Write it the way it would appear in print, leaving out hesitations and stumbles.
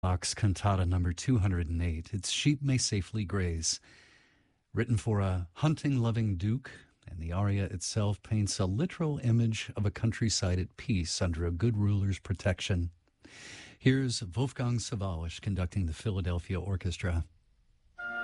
Bach's Cantata number 208. Its sheep may safely graze. Written for a hunting-loving duke, and the aria itself paints a literal image of a countryside at peace under a good ruler's protection. Here's Wolfgang Sawallisch conducting the Philadelphia Orchestra.